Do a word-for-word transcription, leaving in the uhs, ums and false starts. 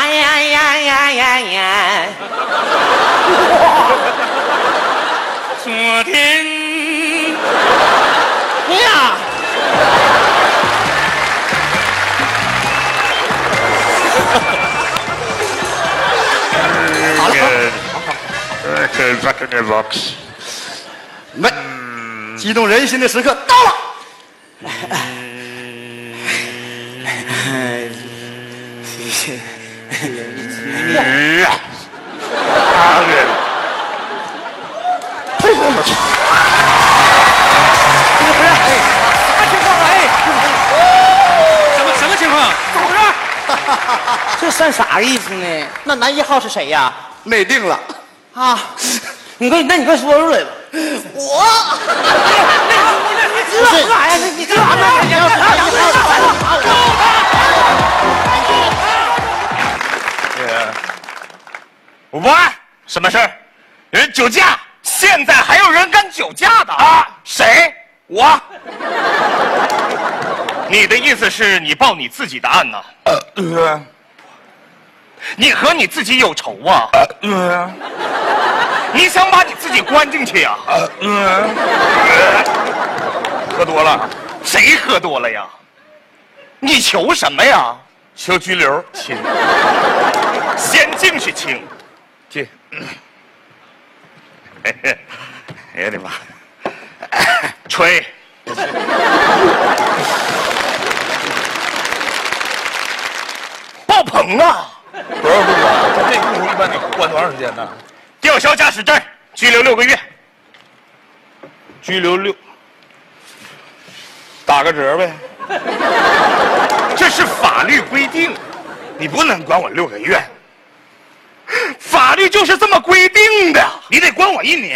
哎呀呀呀呀呀！昨天，哎呀！好了，没，激动人心的时刻到了。 什么什么情况？怎么回事？ 这算啥意思呢？那男一号是谁呀？ 内定了啊！你快，那你快说出来吧。 我。 你知道干啥呀？你干啥呢？你要啥呀？ 我不爱什么事儿？人酒驾，现在还有人干酒驾的啊？谁？我。你的意思是你报你自己的案呢？呃，你和你自己有仇啊？呃，你想把你自己关进去呀？呃，喝多了？谁喝多了呀？你求什么呀？求拘留，亲。先进去，亲。进。哎呀我的妈！吹。爆棚啊！ 多少度啊？他这度数一般得关多长时间呢？ 吊销驾驶证，拘留六个月。 拘留六，打个折呗。 这是法律规定，你不能关我六个月。法律就是这么规定的，你得关我一年。